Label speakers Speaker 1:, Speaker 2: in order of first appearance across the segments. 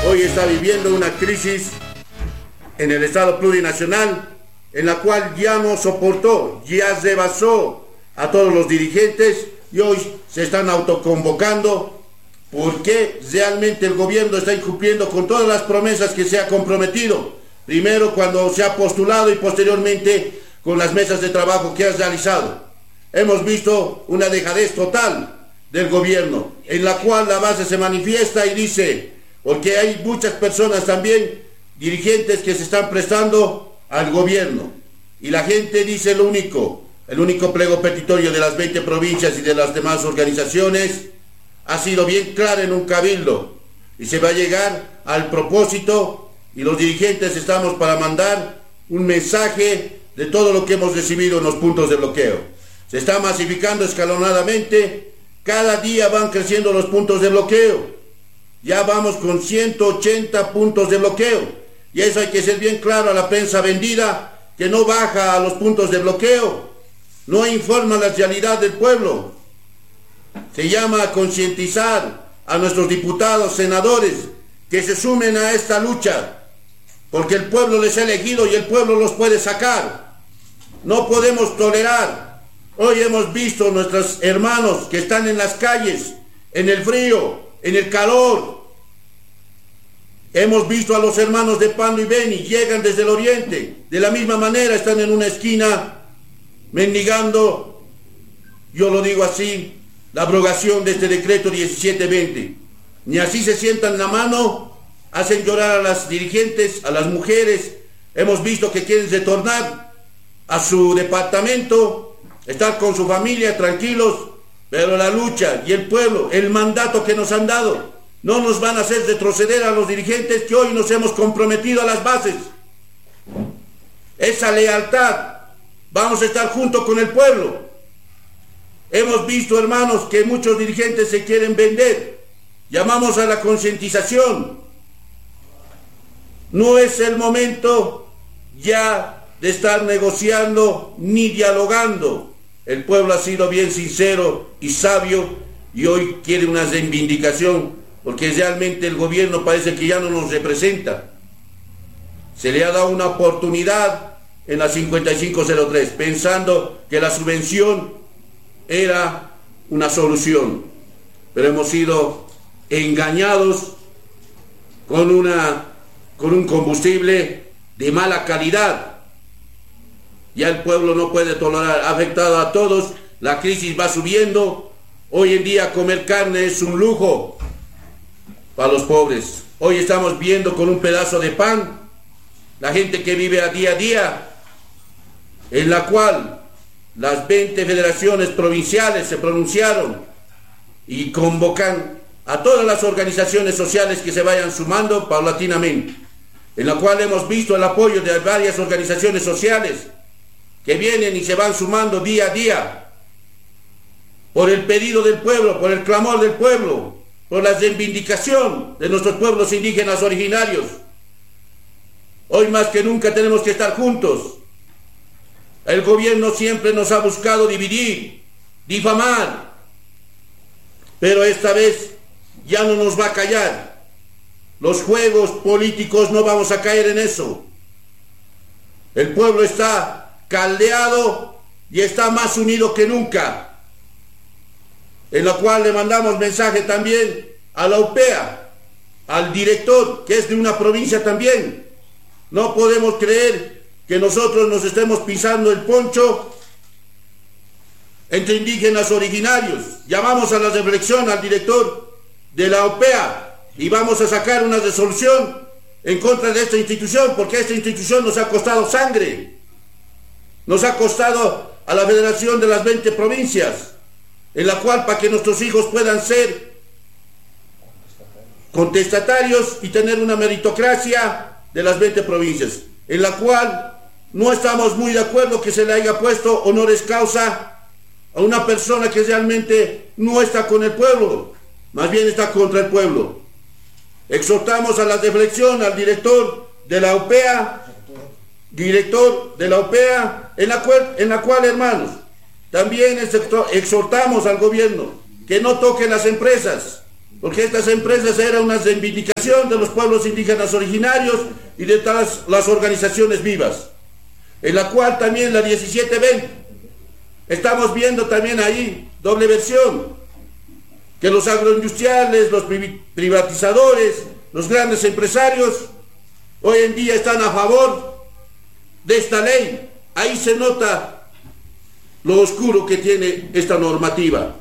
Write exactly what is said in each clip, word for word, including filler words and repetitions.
Speaker 1: hoy está viviendo una crisis en el Estado plurinacional en la cual ya no soportó, ya rebasó a todos los dirigentes y hoy se están autoconvocando porque realmente el gobierno está incumpliendo con todas las promesas que se ha comprometido. Primero cuando se ha postulado y posteriormente con las mesas de trabajo que ha realizado. Hemos visto una dejadez total del gobierno, en la cual la base se manifiesta y dice, porque hay muchas personas también, dirigentes que se están prestando al gobierno, y la gente dice lo único, el único pliego petitorio de las veinte provincias y de las demás organizaciones ha sido bien claro en un cabildo, y se va a llegar al propósito, y los dirigentes estamos para mandar un mensaje de todo lo que hemos recibido en los puntos de bloqueo. Se está masificando escalonadamente, cada día van creciendo los puntos de bloqueo. Ya vamos con ciento ochenta puntos de bloqueo. Y eso hay que ser bien claro a la prensa vendida, que no baja a los puntos de bloqueo, no informa la realidad del pueblo. Se llama a concientizar a nuestros diputados, senadores, que se sumen a esta lucha, porque el pueblo les ha elegido y el pueblo los puede sacar. No podemos tolerar. Hoy hemos visto nuestros hermanos que están en las calles, en el frío, en el calor. Hemos visto a los hermanos de Pando y Beni, llegan desde el oriente, de la misma manera están en una esquina mendigando, yo lo digo así, la abrogación de este decreto diecisiete veinte. Ni así se sientan la mano, hacen llorar a las dirigentes, a las mujeres. Hemos visto que quieren retornar a su departamento, estar con su familia tranquilos, pero la lucha y el pueblo, el mandato que nos han dado, no nos van a hacer retroceder a los dirigentes que hoy nos hemos comprometido a las bases. Esa lealtad, vamos a estar junto con el pueblo. Hemos visto, hermanos, que muchos dirigentes se quieren vender. Llamamos a la concientización. No es el momento ya de estar negociando ni dialogando. El pueblo ha sido bien sincero y sabio y hoy quiere una reivindicación porque realmente el gobierno parece que ya no nos representa. Se le ha dado una oportunidad en la cincuenta y cinco cero tres pensando que la subvención era una solución, pero hemos sido engañados con, una, con un combustible de mala calidad. Ya el pueblo no puede tolerar, ha afectado a todos, la crisis va subiendo. Hoy en día comer carne es un lujo para los pobres. Hoy estamos viendo con un pedazo de pan la gente que vive a día a día, en la cual las veinte federaciones provinciales se pronunciaron y convocan a todas las organizaciones sociales que se vayan sumando paulatinamente, en la cual hemos visto el apoyo de varias organizaciones sociales que vienen y se van sumando día a día por el pedido del pueblo, por el clamor del pueblo, por la reivindicación de nuestros pueblos indígenas originarios. Hoy más que nunca tenemos que estar juntos. El gobierno siempre nos ha buscado dividir, difamar, pero esta vez ya no nos va a callar. Los juegos políticos no vamos a caer en eso. El pueblo está caldeado y está más unido que nunca, en la cual le mandamos mensaje también a la U P E A, al director que es de una provincia también. No podemos creer que nosotros nos estemos pisando el poncho entre indígenas originarios. Llamamos a la reflexión al director de la U P E A y vamos a sacar una resolución en contra de esta institución, porque esta institución nos ha costado sangre. Nos ha costado a la Federación de las veinte provincias, en la cual para que nuestros hijos puedan ser contestatarios y tener una meritocracia de las veinte provincias, en la cual no estamos muy de acuerdo que se le haya puesto honoris causa a una persona que realmente no está con el pueblo, más bien está contra el pueblo. Exhortamos a la reflexión al director de la U P E A, director de la U P E A, en la cual, en la cual hermanos, también exhortamos al gobierno que no toque las empresas, porque estas empresas eran una reivindicación de los pueblos indígenas originarios y de todas las organizaciones vivas, en la cual también la diecisiete veinte, estamos viendo también ahí doble versión, que los agroindustriales, los privatizadores, los grandes empresarios, hoy en día están a favor de esta ley. Ahí se nota lo oscuro que tiene esta normativa.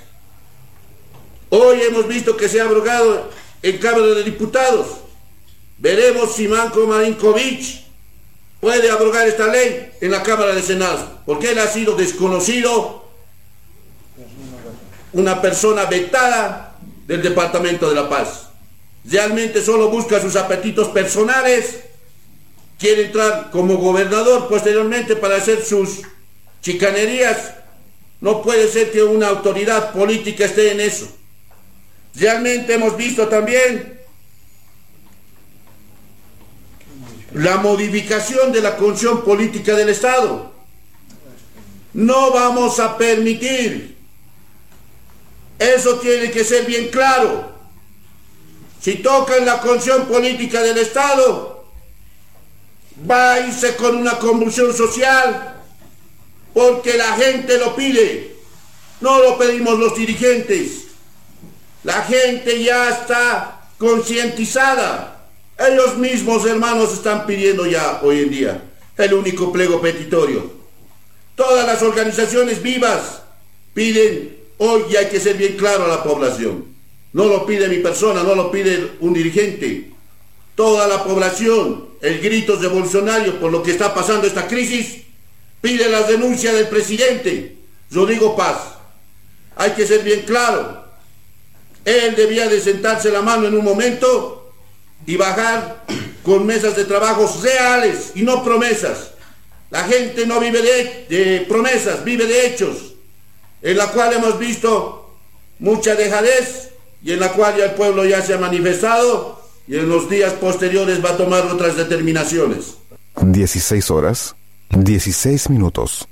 Speaker 1: Hoy hemos visto que se ha abrogado en Cámara de Diputados. Veremos si Manco Marinkovic puede abrogar esta ley en la Cámara de Senado, porque él ha sido desconocido, una persona vetada del Departamento de la Paz. Realmente solo busca sus apetitos personales, quiere entrar como gobernador posteriormente para hacer sus chicanerías. No puede ser que una autoridad política esté en eso. Realmente hemos visto también la modificación de la constitución política del Estado. No vamos a permitir, eso tiene que ser bien claro. Si tocan la constitución política del Estado, va a irse con una convulsión social, porque la gente lo pide, no lo pedimos los dirigentes. La gente ya está concientizada. Ellos mismos, hermanos, están pidiendo ya hoy en día el único pliego petitorio. Todas las organizaciones vivas piden hoy, y hay que ser bien claro a la población. No lo pide mi persona, no lo pide un dirigente. Toda la población, el grito revolucionario por lo que está pasando esta crisis, pide la renuncia del presidente Rodrigo Paz. Hay que ser bien claro. Él debía de sentarse la mano en un momento y bajar con mesas de trabajos reales y no promesas. La gente no vive de, de promesas, vive de hechos, en la cual hemos visto mucha dejadez y en la cual ya el pueblo ya se ha manifestado y en los días posteriores va a tomar otras determinaciones.
Speaker 2: dieciséis horas, dieciséis minutos.